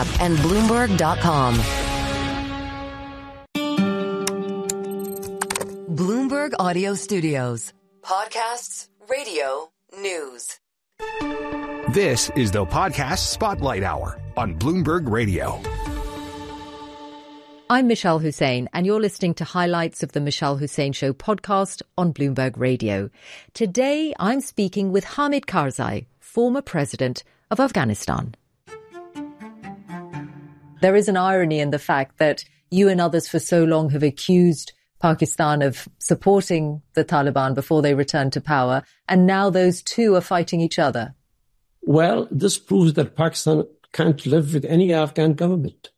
app and Bloomberg.com. Bloomberg Audio Studios. Podcasts, radio, news. This is the Podcast Spotlight Hour on Bloomberg Radio. I'm Michelle Hussein, and you're listening to highlights of the Michelle Hussein Show podcast on Bloomberg Radio. Today, I'm speaking with Hamid Karzai, former president of Afghanistan. There is an irony in the fact that you and others for so long have accused Pakistan of supporting the Taliban before they returned to power, and now those two are fighting each other. Well, this proves that Pakistan can't live with any Afghan government.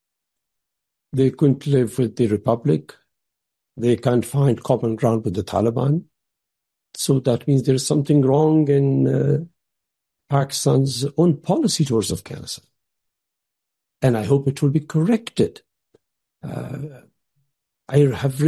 They couldn't live with the Republic. They can't find common ground with the Taliban. So that means there's something wrong in Pakistan's own policy towards Afghanistan. And I hope it will be corrected. I have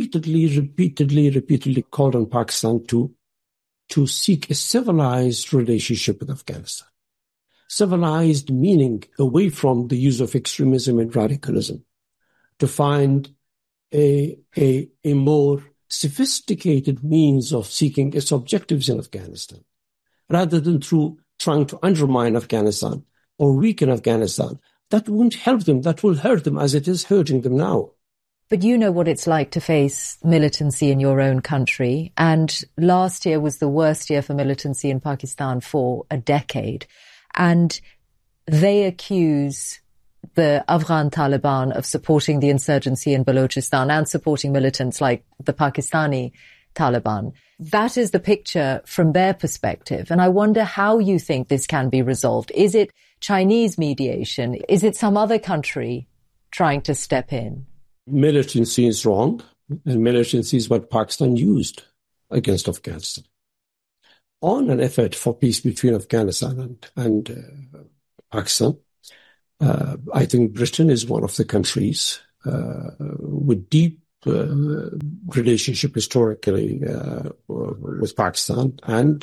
repeatedly called on Pakistan to seek a civilized relationship with Afghanistan. Civilized meaning away from the use of extremism and radicalism, to find a more sophisticated means of seeking its objectives in Afghanistan, rather than through trying to undermine Afghanistan or weaken Afghanistan. That won't help them. That will hurt them as it is hurting them now. But you know what it's like to face militancy in your own country. And last year was the worst year for militancy in Pakistan for a decade. And they accuse the Afghan Taliban of supporting the insurgency in Balochistan and supporting militants like the Pakistani Taliban. That is the picture from their perspective. And I wonder how you think this can be resolved. Is it Chinese mediation? Is it some other country trying to step in? Militancy is wrong, and militancy is what Pakistan used against Afghanistan. On an effort for peace between Afghanistan and Pakistan, I think Britain is one of the countries with deep relationship historically with Pakistan and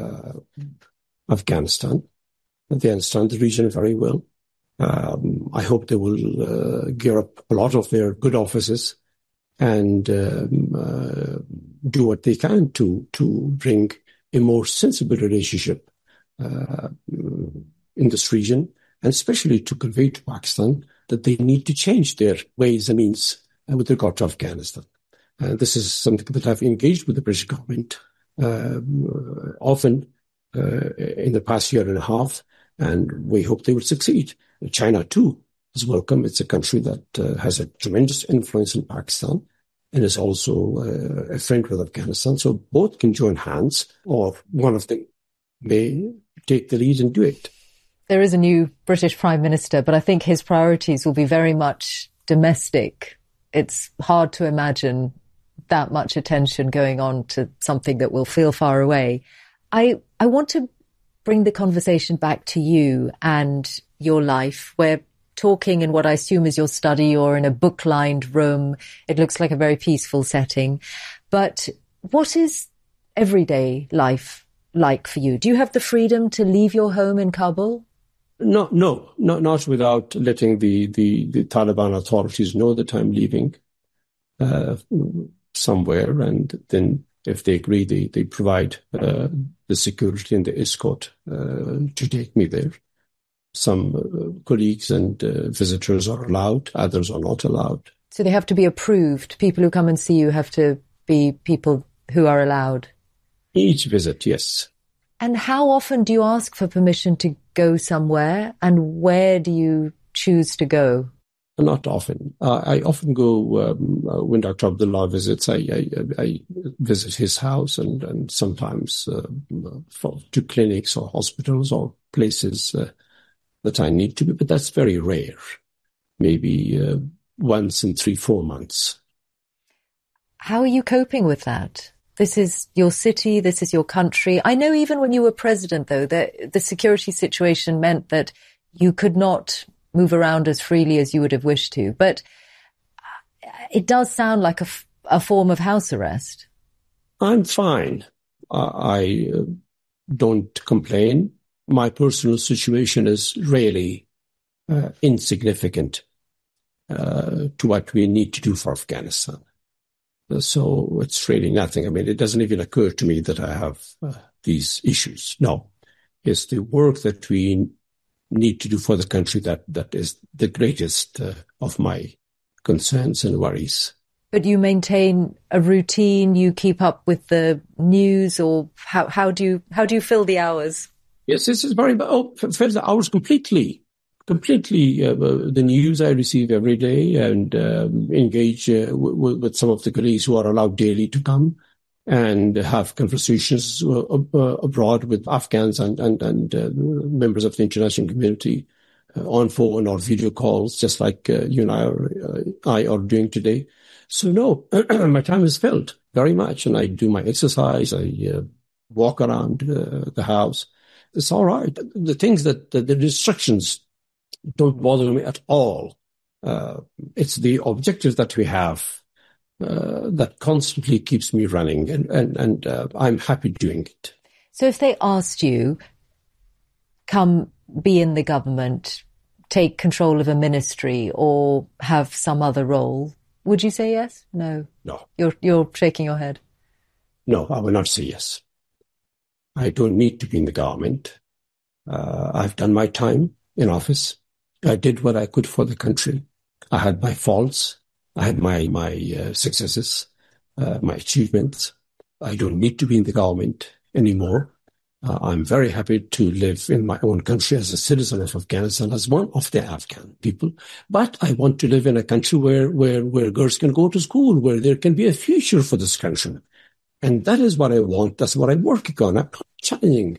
Afghanistan. They understand the region very well. I hope they will gear up a lot of their good offices and do what they can to bring a more sensible relationship in this region, and especially to convey to Pakistan that they need to change their ways and means with regard to Afghanistan. This is something that I've engaged with the British government often in the past year and a half, and we hope they will succeed. China, too, is welcome. It's a country that has a tremendous influence in Pakistan and is also a friend with Afghanistan. So both can join hands, or one of them may take the lead and do it. There is a new British Prime Minister, but I think his priorities will be very much domestic. It's hard to imagine that much attention going on to something that will feel far away. I want to bring the conversation back to you and your life. We're talking in what I assume is your study or in a book-lined room. It looks like a very peaceful setting. But what is everyday life like for you? Do you have the freedom to leave your home in Kabul? No, not without letting the Taliban authorities know that I'm leaving somewhere, and then if they agree, they provide the security and the escort to take me there. Some colleagues and visitors are allowed, others are not allowed. So they have to be approved. People who come and see you have to be people who are allowed? Each visit, yes. And how often do you ask for permission to go somewhere, and where do you choose to go? Not often. I often go when Dr. Abdullah visits. I visit his house and sometimes to clinics or hospitals or places that I need to be, but that's very rare. Maybe once in 3-4 months. How are you coping with that? This is your city, this is your country. I know even when you were president, though, the security situation meant that you could not move around as freely as you would have wished to. But it does sound like a form of house arrest. I'm fine. I don't complain. My personal situation is really insignificant to what we need to do for Afghanistan. So it's really nothing. I mean, it doesn't even occur to me that I have these issues. No, it's the work that we need to do for the country that is the greatest of my concerns and worries. But you maintain a routine, you keep up with the news, or how do you fill the hours? Yes, this is very, fill the hours completely. The news I receive every day, and engage with some of the colleagues who are allowed daily to come and have conversations abroad with Afghans and members of the international community on phone or video calls, just like you and I are doing today. So no, my time is filled very much, and I do my exercise. I walk around the house. It's all right. The things the distractions don't bother me at all. It's the objectives that we have that constantly keeps me running, and I'm happy doing it. So if they asked you, come be in the government, take control of a ministry, or have some other role, would you say yes? No. No. You're shaking your head. No, I will not say yes. I don't need to be in the government. I've done my time in office. I did what I could for the country. I had my faults. I had my successes, my achievements. I don't need to be in the government anymore. I'm very happy to live in my own country as a citizen of Afghanistan, as one of the Afghan people. But I want to live in a country where girls can go to school, where there can be a future for this country. And that is what I want. That's what I'm working on. I'm not challenging,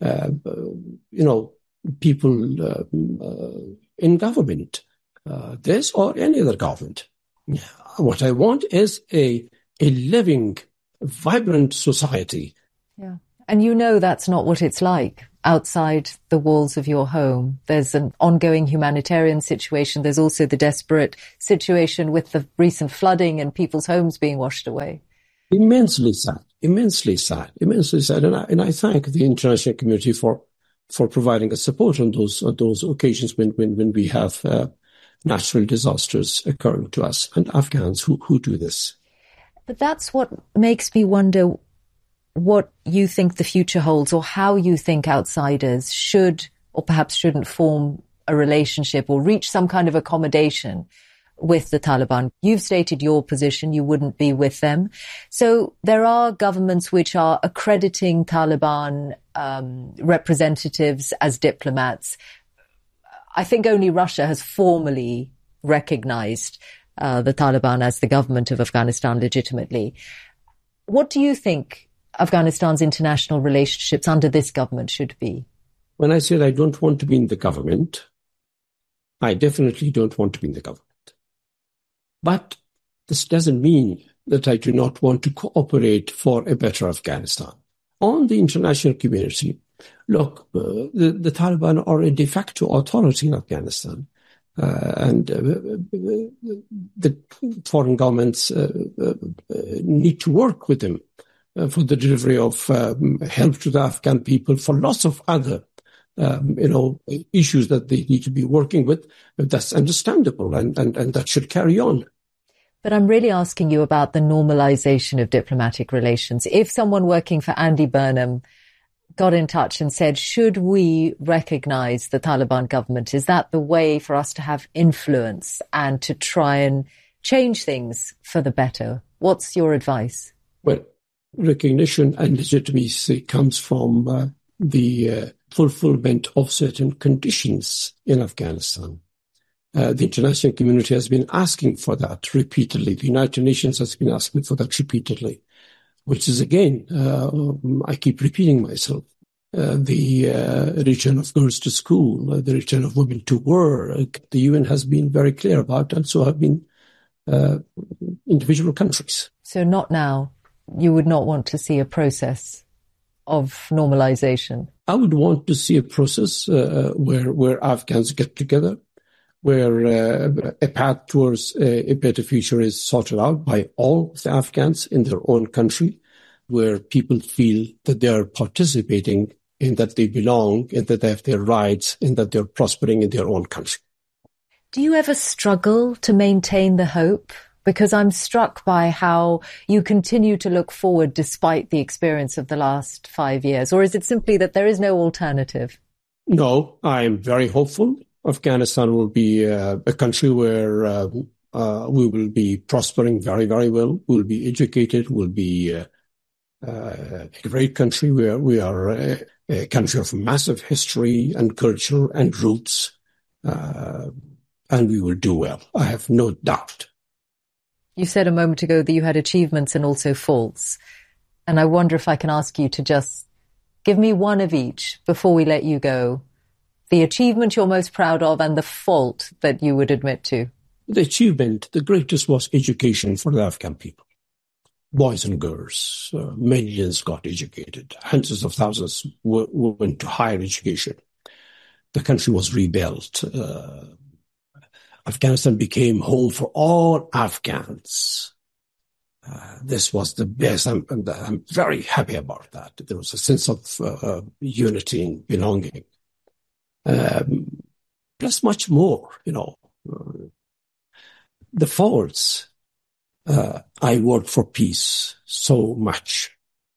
people in government, this or any other government. What I want is a living, vibrant society. Yeah. And you know that's not what it's like outside the walls of your home. There's an ongoing humanitarian situation. There's also the desperate situation with the recent flooding and people's homes being washed away. Immensely sad. And I thank the international community for providing us support on those occasions when we have natural disasters occurring to us, and Afghans who do this. But that's what makes me wonder what you think the future holds, or how you think outsiders should or perhaps shouldn't form a relationship or reach some kind of accommodation with the Taliban. You've stated your position, you wouldn't be with them. So there are governments which are accrediting Taliban representatives as diplomats. I think only Russia has formally recognized the Taliban as the government of Afghanistan legitimately. What do you think Afghanistan's international relationships under this government should be? When I said I don't want to be in the government, I definitely don't want to be in the government. But this doesn't mean that I do not want to cooperate for a better Afghanistan. On the international community, look, the Taliban are a de facto authority in Afghanistan. And the foreign governments need to work with them for the delivery of help to the Afghan people, for lots of other issues that they need to be working with. That's understandable, and that should carry on. But I'm really asking you about the normalization of diplomatic relations. If someone working for Andy Burnham got in touch and said, should we recognize the Taliban government? Is that the way for us to have influence and to try and change things for the better? What's your advice? Well, recognition and legitimacy comes from the fulfillment of certain conditions in Afghanistan. The international community has been asking for that repeatedly. The United Nations has been asking for that repeatedly, which is, again, I keep repeating myself, the return of girls to school, the return of women to work, the UN has been very clear about, and so have been individual countries. So not now. You would not want to see a process of normalization? I would want to see a process where Afghans get together, where a path towards a better future is sorted out by all the Afghans in their own country, where people feel that they are participating in that they belong, and that they have their rights, and that they're prospering in their own country. Do you ever struggle to maintain the hope? Because I'm struck by how you continue to look forward despite the experience of the last 5 years. Or is it simply that there is no alternative? No, I am very hopeful. Afghanistan will be a country where we will be prospering very, very well. We'll be educated. We'll be a great country where we are a country of massive history and culture and roots. And we will do well. I have no doubt. You said a moment ago that you had achievements and also faults. And I wonder if I can ask you to just give me one of each before we let you go. The achievement you're most proud of and the fault that you would admit to. The achievement, the greatest, was education for the Afghan people. Boys and girls, millions got educated. Hundreds of thousands went to higher education. The country was rebuilt. Afghanistan became home for all Afghans. This was the best. I'm very happy about that. There was a sense of unity and belonging. Plus much more, the faults. I worked for peace so much,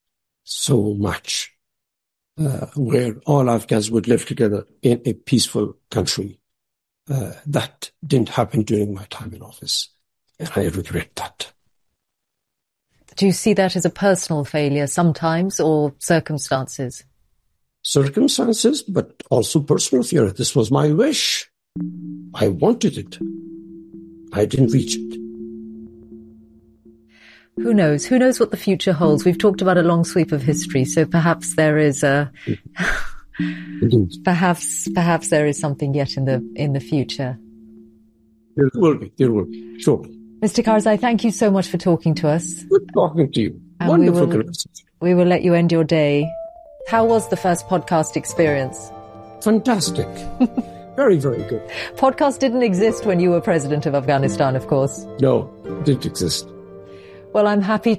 where all Afghans would live together in a peaceful country. That didn't happen during my time in office, and I regret that. Do you see that as a personal failure sometimes, or circumstances? Circumstances, but also personal failure. This was my wish. I wanted it. I didn't reach it. Who knows? Who knows what the future holds? We've talked about a long sweep of history, so perhaps there is a... Perhaps there is something yet in the future. There will be, sure. Mr. Karzai, thank you so much for talking to us. Good talking to you. And wonderful conversation. We will let you end your day. How was the first podcast experience? Fantastic. Very, very good. Podcast didn't exist when you were president of Afghanistan, of course. No, it didn't exist. Well, I'm happy